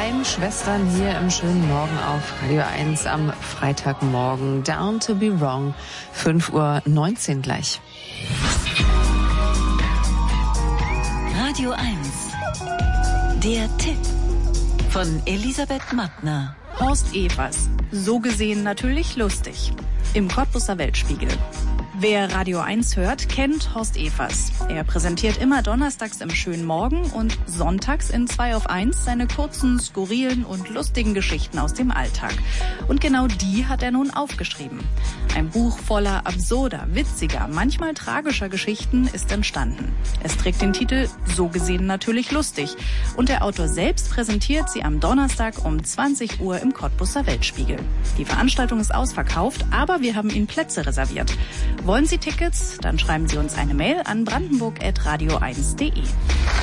Heimschwestern hier im schönen Morgen auf Radio 1 am Freitagmorgen. Down to be wrong, 5:19 Uhr gleich. Radio 1, der Tipp von Elisabeth Mattner. Horst Evers, so gesehen natürlich lustig, im Cottbuser Weltspiegel. Wer Radio 1 hört, kennt Horst Evers. Er präsentiert immer donnerstags im schönen Morgen und sonntags in 2 auf 1 seine kurzen, skurrilen und lustigen Geschichten aus dem Alltag. Und genau die hat er nun aufgeschrieben. Ein Buch voller absurder, witziger, manchmal tragischer Geschichten ist entstanden. Es trägt den Titel So gesehen natürlich lustig. Und der Autor selbst präsentiert sie am Donnerstag um 20 Uhr im Cottbuser Weltspiegel. Die Veranstaltung ist ausverkauft, aber wir haben Ihnen Plätze reserviert. Wollen Sie Tickets? Dann schreiben Sie uns eine Mail an brandenburg@radio1.de.